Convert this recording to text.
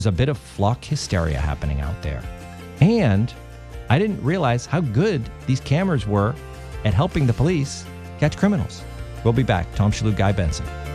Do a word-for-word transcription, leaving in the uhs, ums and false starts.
There's a bit of flock hysteria happening out there. And I didn't realize how good these cameras were at helping the police catch criminals. We'll be back. Tom Shalhoub, Guy Benson.